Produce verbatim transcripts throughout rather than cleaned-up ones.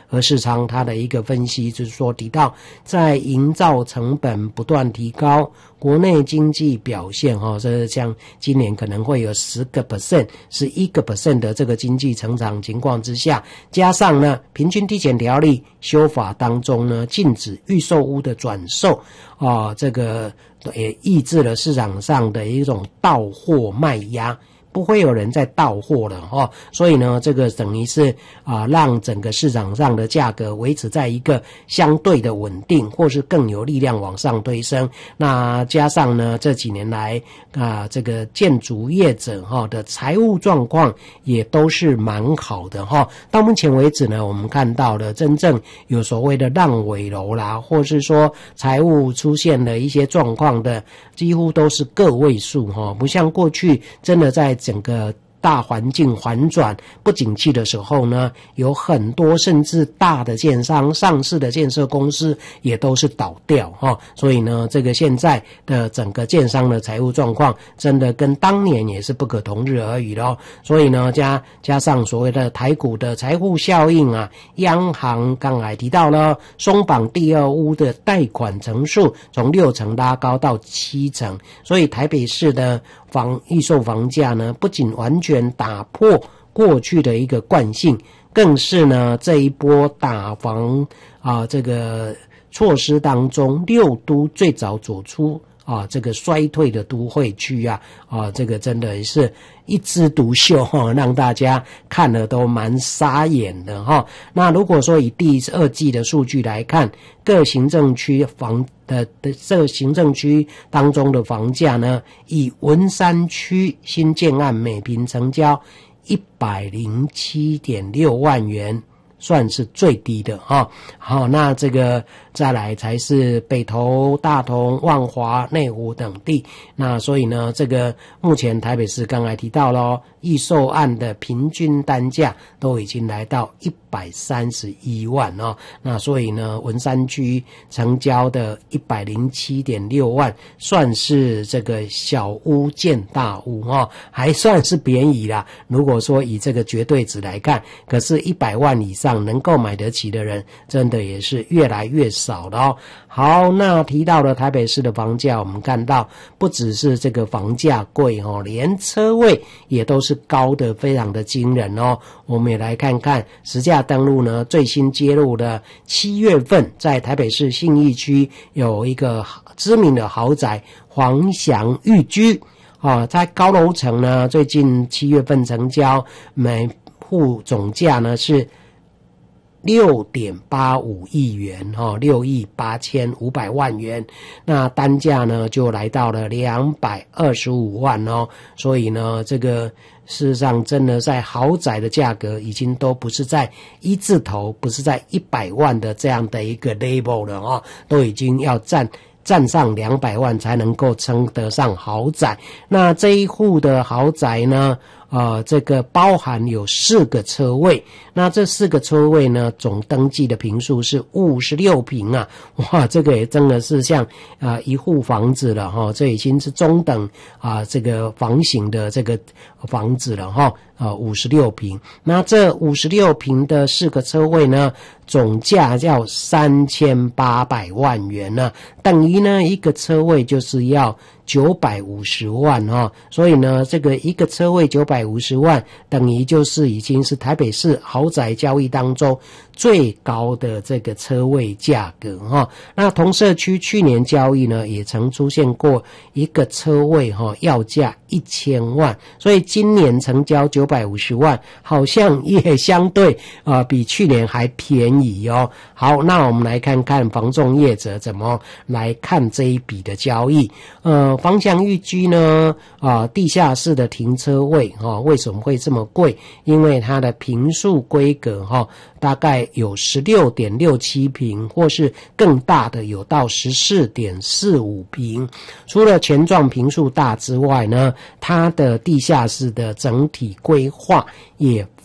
何世昌他的一个分析，就是说提到在营造成本不断提高，国内经济表现哈，这像今年可能会有十个 percent， 是一个 percent 的这个经济成长情况之下，加上呢平均地权条例修法当中呢禁止预售屋的转售啊，这个也抑制了市场上的一种到货卖压。不会有人再到货了哈、哦，所以呢，这个等于是啊，让整个市场上的价格维持在一个相对的稳定，或是更有力量往上推升。那加上呢，这几年来啊，这个建筑业者哈、哦、的财务状况也都是蛮好的哈、哦。到目前为止呢，我们看到了真正有所谓的烂尾楼啦，或是说财务出现了一些状况的，几乎都是个位数哈、哦，不像过去真的在整个大环境反转不景气的时候呢，有很多甚至大的建商、上市的建设公司也都是倒掉哈、哦，所以呢，这个现在的整个建商的财务状况真的跟当年也是不可同日而语咯。所以呢，加加上所谓的台股的财富效应啊，央行刚才提到了松绑第二屋的贷款成数从六成拉高到七成，所以台北市的房预售房价呢，不仅完全打破过去的一个惯性，更是呢这一波打房啊这个措施当中，六都最早走出啊这个衰退的都会区啊啊这个真的是一枝独秀哈、哦，让大家看了都蛮傻眼的哈、哦。那如果说以第二季的数据来看，各行政区房的的这个行政区当中的房价呢，以文山区新建案每坪成交一百零七点六万元。算是最低的哈、哦，好，那这个再来才是北投、大同、万华、内湖等地。那所以呢，这个目前台北市刚才提到咯，预售案的平均单价都已经来到一百三十一万哦。那所以呢，文山区成交的一百零七点六万，算是这个小屋见大屋哦，还算是便宜啦。如果说以这个绝对值来看，可是一百万以上能够买得起的人真的也是越来越少了哦。好，那提到了台北市的房价，我们看到不只是这个房价贵哦，连车位也都是高的非常的惊人哦。我们也来看看实价登录呢，最新揭露的七月份在台北市信义区有一个知名的豪宅黄祥寓居啊，在高楼层呢，最近七月份成交每户总价呢是六点八五亿元哦，六亿八千五百万元，那单价呢就来到了两百二十五万哦，所以呢，这个事实上真的在豪宅的价格已经都不是在一字头，不是在一百万的这样的一个 level 了哦，都已经要占占上两百万才能够称得上豪宅。那这一户的豪宅呢，呃，这个包含有四个车位，那这四个车位呢，总登记的坪数是五十六坪啊，哇，这个也真的是像啊、呃、一户房子了哈，这已经是中等啊、呃、这个房型的这个房子了哈，啊五十六坪，那这五十六坪的四个车位呢，总价要三千八百万元呢、啊，等于呢一个车位就是要九百五十万哦，所以呢，这个一个车位九百五十万，等于就是已经是台北市豪宅交易当中最高的这个车位价格哈、哦。那同社区去年交易呢，也曾出现过一个车位哈、哦，要价一千万，所以今年成交九百五十万，好像也相对啊、呃、比去年还便宜哦。好，那我们来看看房仲业者怎么来看这一笔的交易，呃。黄祥寓居呢啊、呃，地下室的停车位哈、哦，为什么会这么贵？因为它的坪数规格哈、哦，大概有 十六点六七坪，或是更大的有到 十四点四五坪。除了权状坪数大之外呢，它的地下室的整体规划也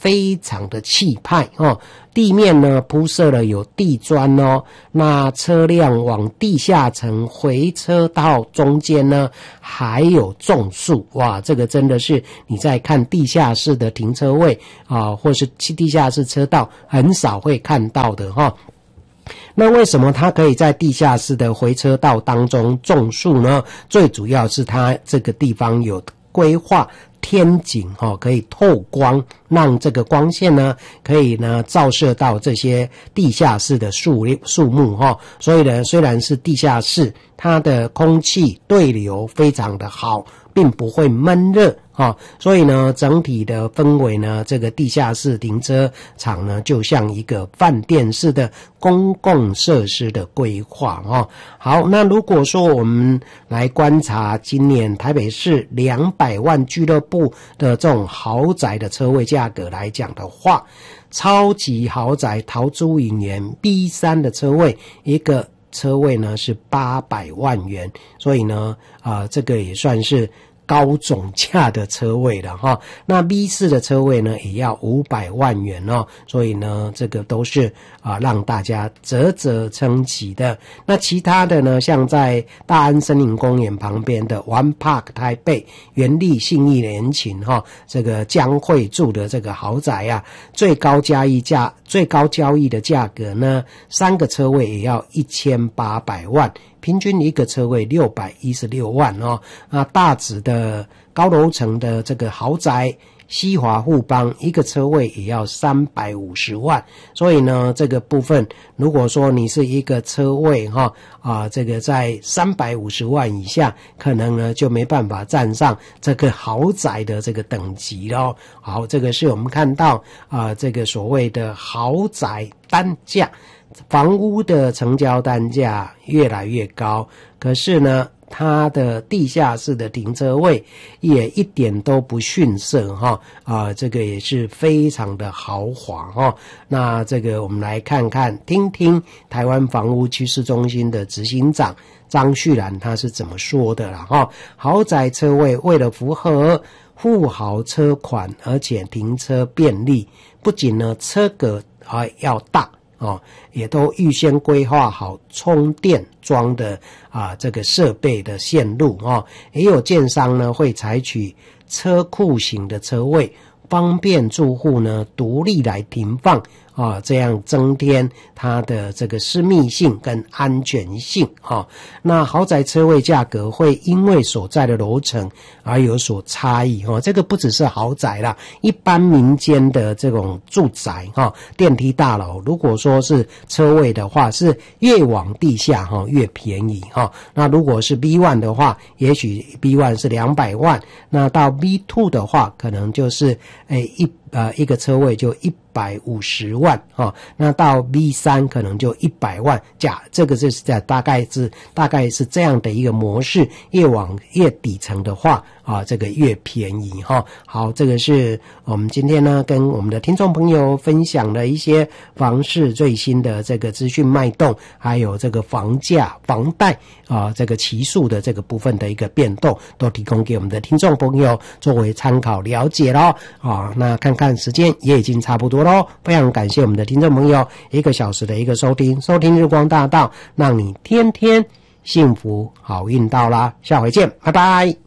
非常的气派哦。地面呢铺设了有地砖哦，那车辆往地下层回车道中间呢还有种树，哇，这个真的是你在看地下室的停车位啊，或是地下室车道很少会看到的哈、哦。那为什么它可以在地下室的回车道当中种树呢？最主要是它这个地方有规划天井哦，可以透光，让这个光线呢可以呢照射到这些地下室的树树木哈、哦。所以呢，虽然是地下室，它的空气对流非常的好，并不会闷热啊，所以呢，整体的氛围呢，这个地下室停车场呢，就像一个饭店式的公共设施的规划啊。好，那如果说我们来观察今年台北市两百万俱乐部的这种豪宅的车位价格来讲的话，超级豪宅陶朱隐园 B 三 的车位一个车位呢是八百万元，所以呢，啊、呃，这个也算是高总价的车位了哈。那 B 四 的车位呢也要五百万元哦，所以呢这个都是啊让大家啧啧称奇的。那其他的呢，像在大安森林公园旁边的 One Park 台北元利信义联勤哈，这个江蕙住的这个豪宅啊，最高交易价最高交易的价格呢，三个车位也要一千八百万。平均一个车位六百一十六万哦，啊，大直的高楼层的这个豪宅西华富邦一个车位也要三百五十万，所以呢，这个部分如果说你是一个车位哈啊，这个在三百五十万以下，可能呢就没办法站上这个豪宅的这个等级咯。好，这个是我们看到啊，这个所谓的豪宅单价。房屋的成交单价越来越高，可是呢，它的地下室的停车位也一点都不逊色哈啊、呃，这个也是非常的豪华哈。那这个我们来看看，听听台湾房屋趋势中心的执行长张旭然他是怎么说的啦哈。豪宅车位为了符合富豪车款，而且停车便利，不仅呢车格啊要大。哦，也都预先规划好充电桩的啊这个设备的线路哦，也有建商呢会采取车库型的车位，方便住户呢独立来停放啊，这样增添它的这个私密性跟安全性啊。那豪宅车位价格会因为所在的楼层而有所差异哈，这个不只是豪宅啦，一般民间的这种住宅哈，电梯大楼，如果说是车位的话，是越往地下哈越便宜哈。那如果是 B 一 的话，也许 B 一 是两百万，那到 B 二 的话，可能就是诶一呃一个车位就一百五十万哦，那到 B 三 可能就一百万，假这个就是在大概是大概是这样的一个模式，越往越底层的话啊，这个越便宜哈、哦。好，这个是我们今天呢跟我们的听众朋友分享了一些房市最新的这个资讯脉动，还有这个房价、房贷啊这个期数的这个部分的一个变动，都提供给我们的听众朋友作为参考了解咯啊。那看看时间也已经差不多咯，非常感谢我们的听众朋友一个小时的一个收听，收听日光大道，让你天天幸福好运到啦，下回见，拜拜。